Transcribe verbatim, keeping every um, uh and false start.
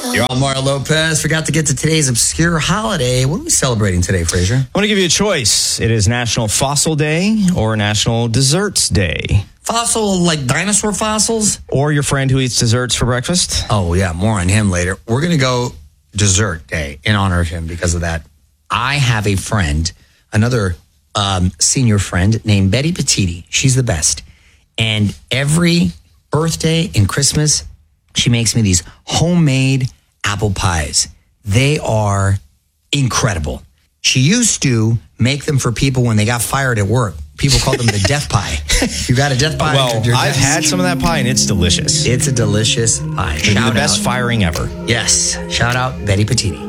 You're on Mario Lopez. Forgot to get to today's obscure holiday. What are we celebrating today, Fraser? I want to give you a choice. It is National Fossil Day or National Desserts Day. Fossil, like dinosaur fossils? Or your friend who eats desserts for breakfast. Oh, yeah. More on him later. We're going to go Dessert Day in honor of him because of that. I have a friend, another um, senior friend named Betty Petiti. She's the best. And every birthday and Christmas, she makes me these homemade apple pies. They are incredible. She used to make them for people when they got fired at work. People called them the death pie. You got a death pie? Well, I've had some of that pie, and it's delicious. It's a delicious pie. It's the best out. firing ever. Yes. Shout out Betty Petiti.